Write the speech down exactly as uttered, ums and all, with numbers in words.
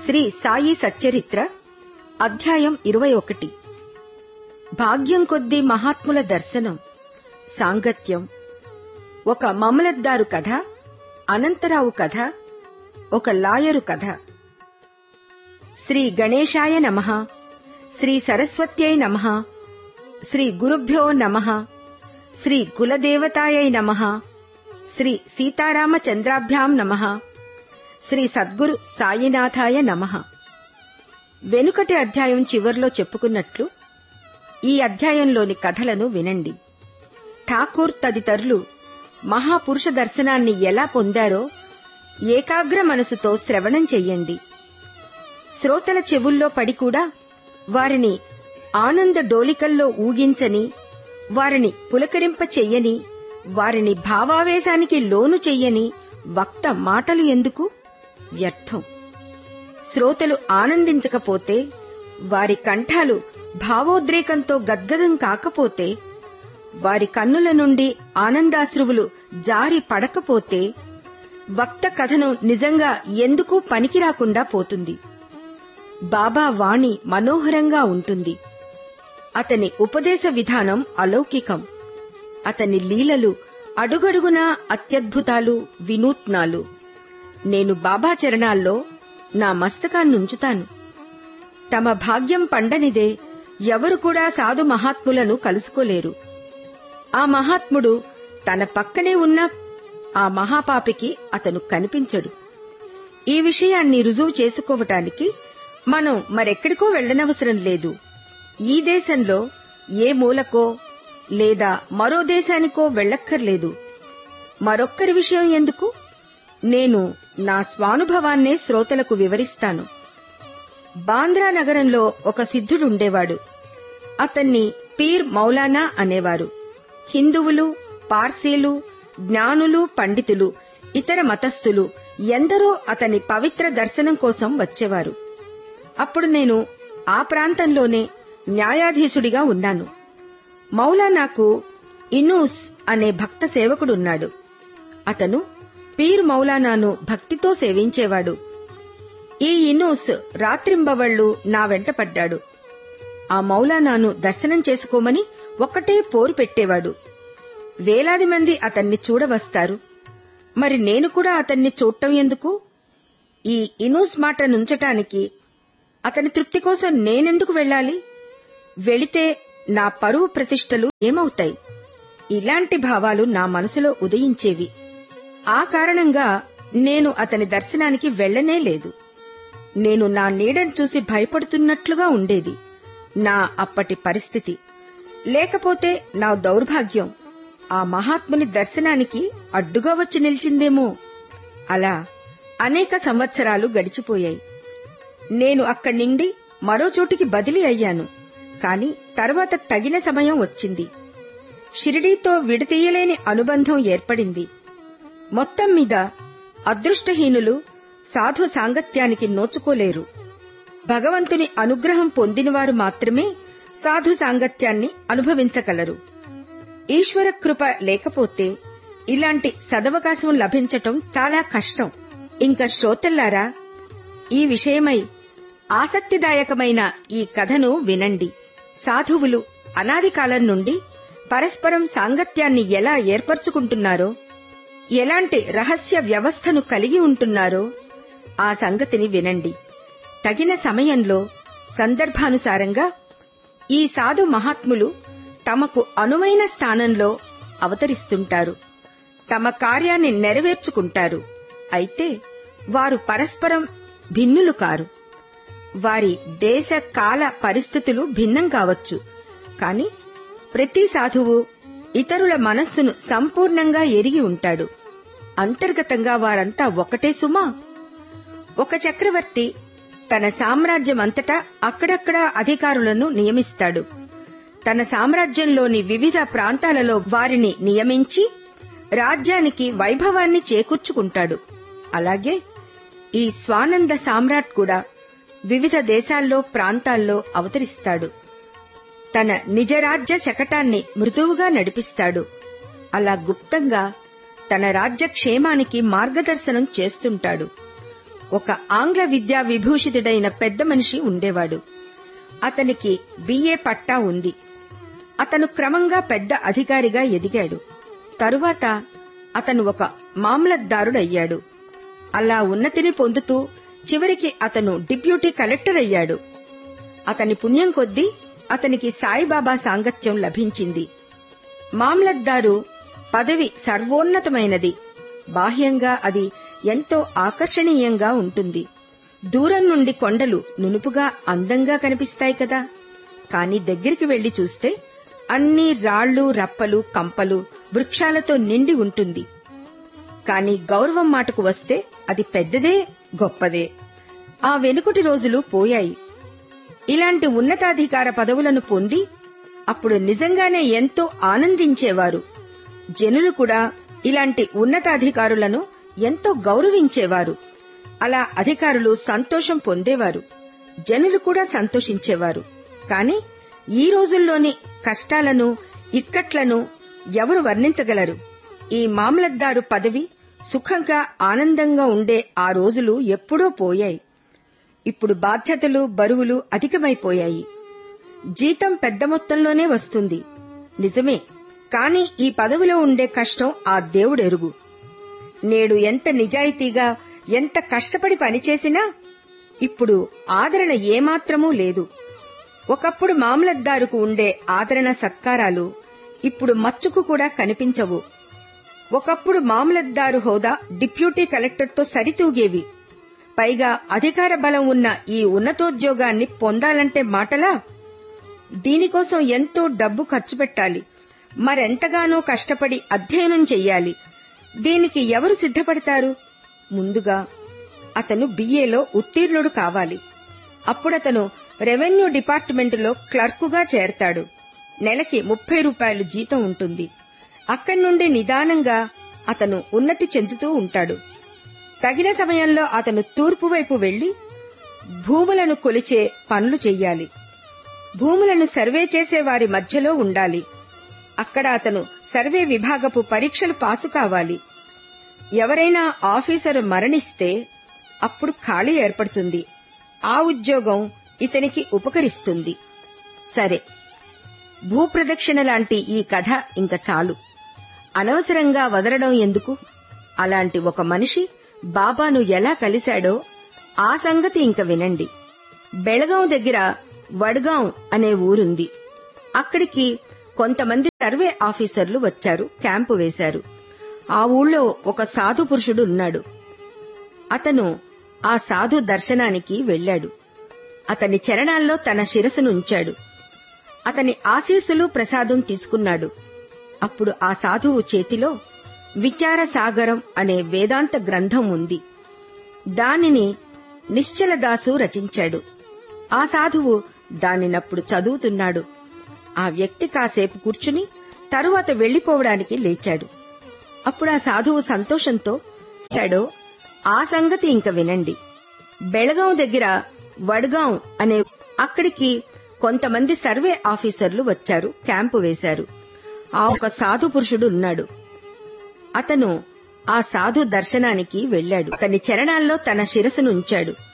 శ్రీ సాయి సచ్చరిత్ర అధ్యాయం ఇరవై ఒకటి. భాగ్యం కొద్దీ మహాత్ముల దర్శనం, సాంగత్యం. ఒక మమలద్దారు కథ, అనంతరావు కథ, ఒక లాయరు కథ. శ్రీ గణేశాయ నమః, శ్రీ సరస్వత్యై నమః, శ్రీ గురుభ్యో నమః, శ్రీ కులదేవతాయై నమః, శ్రీ సీతారామచంద్రాభ్యాం నమః, శ్రీ సద్గురు సాయినాథాయ నమః. వెనుకటి అధ్యాయం చివర్లో చెప్పుకున్నట్లు ఈ అధ్యాయంలోని కథలను వినండి. ఠాకూర్ తదితరులు మహాపురుష దర్శనాన్ని ఎలా పొందారో ఏకాగ్ర మనసుతో శ్రవణం చెయ్యండి. శ్రోతల చెవుల్లో పడి కూడా వారిని ఆనంద డోలికల్లో ఊగించని, వారిని పులకరింప చెయ్యని, వారిని భావావేశానికి లోను చెయ్యని వక్త మాటలు ఎందుకు? వ్యర్థం. శ్రోతలు ఆనందించకపోతే, వారి కంఠాలు భావోద్రేకంతో గద్గదం కాకపోతే, వారి కన్నుల నుండి ఆనందాశ్రువులు జారి పడకపోతే వక్త కథనం నిజంగా ఎందుకు పనికిరాకుండా పోతుంది. బాబా వాణి మనోహరంగా ఉంటుంది. అతని ఉపదేశ విధానం అలౌకికం. అతని లీలలు అడుగడుగునా అత్యద్భుతాలు, వినూత్నాలు. నేను బాబా చరణాల్లో నా మస్తకాన్నుంచుతాను. తమ భాగ్యం పండనిదే ఎవరు కూడా సాధు మహాత్ములను కలుసుకోలేరు. ఆ మహాత్ముడు తన పక్కనే ఉన్న ఆ మహాపాపికి అతను కనిపించడు. ఈ విషయాన్ని రుజువు చేసుకోవటానికి మనం మరెక్కడికో వెళ్లనవసరం లేదు. ఈ దేశంలో ఏ మూలకో లేదా మరో దేశానికో వెళ్లక్కర్లేదు. మరొక్కరి విషయం ఎందుకు? నేను నా స్వానుభవాన్నే శ్రోతలకు వివరిస్తాను. బాంద్రా నగరంలో ఒక సిద్ధుడుండేవాడు. అతన్ని పీర్ మౌలానా అనేవారు. హిందువులు, పార్సీలు, జ్ఞానులు, పండితులు, ఇతర మతస్థులు ఎందరో అతని పవిత్ర దర్శనం కోసం వచ్చేవారు. అప్పుడు నేను ఆ ప్రాంతంలోనే న్యాయాధీశుడిగా ఉన్నాను. మౌలానాకు ఇనూస్ అనే భక్త సేవకుడున్నాడు. అతను పీర్ మౌలానాను భక్తితో సేవించేవాడు. ఈ ఇనూస్ రాత్రింబవళ్లు నా వెంట పడ్డాడు. ఆ మౌలానాను దర్శనం చేసుకోమని ఒక్కటే పోరు పెట్టేవాడు. వేలాది మంది అతన్ని చూడవస్తారు. మరి నేను కూడా అతన్ని చూడటం ఎందుకు? ఈ ఇనూస్ మాట నుంచటానికి అతని తృప్తి కోసం నేనెందుకు వెళ్ళాలి? వెళితే నా పరువు ప్రతిష్టలు ఏమవుతాయి? ఇలాంటి భావాలు నా మనసులో ఉదయించేవి. ఆ కారణంగా నేను అతని దర్శనానికి వెళ్లనే లేదు. నేను నా నీడను చూసి భయపడుతున్నట్లుగా ఉండేది నా అప్పటి పరిస్థితి. లేకపోతే నా దౌర్భాగ్యం ఆ మహాత్ముని దర్శనానికి అడ్డుగా వచ్చి నిలిచిందేమో. అలా అనేక సంవత్సరాలు గడిచిపోయాయి. నేను అక్కడి నుండి మరో చోటికి బదిలీ అయ్యాను. కాని తర్వాత తగిన సమయం వచ్చింది. షిరిడీతో విడతీయలేని అనుబంధం ఏర్పడింది. మొత్తం మీద అదృష్టహీనులు సాధు సాంగత్యానికి నోచుకోలేరు. భగవంతుని అనుగ్రహం పొందినవారు మాత్రమే సాధు సాంగత్యాన్ని అనుభవించగలరు. ఈశ్వర కృప లేకపోతే ఇలాంటి సదవకాశం లభించటం చాలా కష్టం. ఇంకా శ్రోతల్లారా, ఈ విషయమై ఆసక్తిదాయకమైన ఈ కథను వినండి. సాధువులు అనాది కాలం నుండి పరస్పరం సాంగత్యాన్ని ఎలా ఏర్పరచుకుంటున్నారో, ఎలాంటి రహస్య వ్యవస్థను కలిగి ఉంటున్నారో ఆ సంగతిని వినండి. తగిన సమయంలో సందర్భానుసారంగా ఈ సాధు మహాత్ములు తమకు అనువైన స్థానంలో అవతరిస్తుంటారు. తమ కార్యాన్ని నెరవేర్చుకుంటారు. అయితే వారు పరస్పరం భిన్నులు కారు. వారి దేశ కాల పరిస్థితులు భిన్నం కావచ్చు. కాని ప్రతి సాధువు ఇతరుల మనస్సును సంపూర్ణంగా ఎరిగి ఉంటాడు. అంతర్గతంగా వారంతా ఒకటే సుమా. ఒక చక్రవర్తి తన సామ్రాజ్యమంతటా అక్కడక్కడా అధికారులను నియమిస్తాడు. తన సామ్రాజ్యంలోని వివిధ ప్రాంతాలలో వారిని నియమించి రాజ్యానికి వైభవాన్ని చేకూర్చుకుంటాడు. అలాగే ఈ స్వానంద సామ్రాట్ కూడా వివిధ దేశాల్లో, ప్రాంతాల్లో అవతరిస్తాడు. తన నిజరాజ్య శకటాన్ని మృదువుగా నడిపిస్తాడు. అలా గుప్తంగా తన రాజ్యక్షేమానికి మార్గదర్శనం చేస్తుంటాడు. ఒక ఆంగ్ల విద్యా విభూషితుడైన పెద్ద మనిషి ఉండేవాడు. అతనికి బిఏ పట్టా ఉంది. అతను క్రమంగా పెద్ద అధికారిగా ఎదిగాడు. తరువాత అతను ఒక మామలత్దారుడయ్యాడు. అలా ఉన్నతిని పొందుతూ చివరికి అతను డిప్యూటీ కలెక్టర్ అయ్యాడు. అతని పుణ్యం కొద్దీ అతనికి సాయిబాబా సాంగత్యం లభించింది. మామలత్దారు పదవి సర్వోన్నతమైనది. బాహ్యంగా అది ఎంతో ఆకర్షణీయంగా ఉంటుంది. దూరం నుండి కొండలు నునుపుగా అందంగా కనిపిస్తాయి కదా. కాని దగ్గరికి వెళ్లి చూస్తే అన్ని రాళ్లు, రప్పలు, కంపలు, వృక్షాలతో నిండి ఉంటుంది. కాని గౌరవం మాటకు వస్తే అది పెద్దదే, గొప్పదే. ఆ వెనుకటి రోజులు పోయాయి. ఇలాంటి ఉన్నతాధికార పదవులను పొంది అప్పుడు నిజంగానే ఎంతో ఆనందించేవారు. జనులు కూడా ఇలాంటి ఉన్నతాధికారులను ఎంతో గౌరవించేవారు. అలా అధికారులు సంతోషం పొందేవారు, జనులు కూడా సంతోషించేవారు. కాని ఈ రోజుల్లోని కష్టాలను, ఇక్కట్లను ఎవరు వర్ణించగలరు? ఈ మామలత్దారు పదవి సుఖంగా, ఆనందంగా ఉండే ఆ రోజులు ఎప్పుడో పోయాయి. ఇప్పుడు బాధ్యతలు, బరువులు అధికమైపోయాయి. జీతం పెద్ద మొత్తంలోనే వస్తుంది, నిజమే. కాని ఈ పదవిలో ఉండే కష్టం ఆ దేవుడెరుగు. నేడు ఎంత నిజాయితీగా, ఎంత కష్టపడి పనిచేసినా ఇప్పుడు ఆదరణ ఏమాత్రమూ లేదు. ఒకప్పుడు మామలత్దారుకు ఉండే ఆదరణ సత్కారాలు ఇప్పుడు మచ్చుకు కూడా కనిపించవు. ఒకప్పుడు మామలత్దారు హోదా డిప్యూటీ కలెక్టర్తో సరితూగేవి. పైగా అధికార బలం ఉన్న ఈ ఉన్నతోద్యోగాన్ని పొందాలంటే మాటలా? దీనికోసం ఎంతో డబ్బు ఖర్చు పెట్టాలి, మరెంతగానో కష్టపడి అధ్యయనం చెయ్యాలి. దీనికి ఎవరు సిద్ధపడతారు? ముందుగా అతను బిఏలో ఉత్తీర్ణుడు కావాలి. అప్పుడతను రెవెన్యూ డిపార్ట్మెంటులో క్లర్కుగా చేరతాడు. నెలకి ముప్పై రూపాయలు జీతం ఉంటుంది. అక్కడి నుండి నిదానంగా అతను ఉన్నతి చెందుతూ ఉంటాడు. తగిన సమయంలో అతను తూర్పు వైపు వెళ్లి భూములను కొలిచే పనులు చెయ్యాలి. భూములను సర్వే చేసే వారి మధ్యలో ఉండాలి. అక్కడ అతను సర్వే విభాగపు పరీక్షలు పాసు కావాలి. ఎవరైనా ఆఫీసరు మరణిస్తే అప్పుడు ఖాళీ ఏర్పడుతుంది. ఆ ఉద్యోగం ఇతనికి ఉపకరిస్తుంది. సరే, భూప్రదక్షిణ లాంటి ఈ కథ ఇంక చాలు. అనవసరంగా వదలడం ఎందుకు? అలాంటి ఒక మనిషి బాబాను ఎలా కలిశాడో ఆ సంగతి ఇంక వినండి. బెళగాం దగ్గర వడ్గాం అనే ఊరుంది. అక్కడికి కొంతమంది సర్వే ఆఫీసర్లు వచ్చారు, క్యాంపు వేశారు. ఆ ఊళ్ళో ఒక సాధు పురుషుడు ఉన్నాడు. అతను ఆ సాధు దర్శనానికి వెళ్లాడు. అతని చరణాల్లో తన శిరస్సునుంచాడు. అతని ఆశీస్సులు, ప్రసాదం తీసుకున్నాడు. అప్పుడు ఆ సాధువు చేతిలో విచార సాగరం అనే వేదాంత గ్రంథం ఉంది. దానిని నిశ్చలదాసు రచించాడు. ఆ సాధువు దానినప్పుడు చదువుతున్నాడు. ఆ వ్యక్తి కాసేపు కూర్చుని తరువాత వెళ్లిపోవడానికి లేచాడు. అప్పుడు ఆ సాధువు సంతోషంతో చెప్పాడో ఆ సంగతి ఇంక వినండి. బెళగాం దగ్గర వడ్గాం అనే అక్కడికి కొంతమంది సర్వే ఆఫీసర్లు వచ్చారు, క్యాంపు వేశారు. ఆ ఒక సాధు పురుషుడు ఉన్నాడు. అతను ఆ సాధు దర్శనానికి వెళ్లాడు. అతని చరణాల్లో తన శిరస్సునుంచాడు.